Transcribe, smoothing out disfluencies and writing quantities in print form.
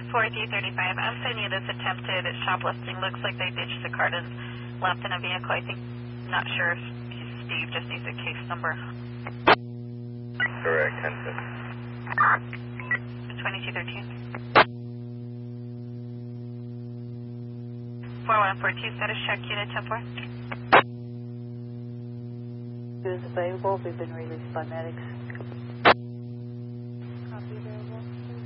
4335. I'm sending you this attempted shoplifting. Looks like they ditched the card and left in a vehicle. I think, not sure if Steve just needs a case number. Correct, 10-6. 2213. 4142, status check, unit 10-4. Is available. We've been released by medics.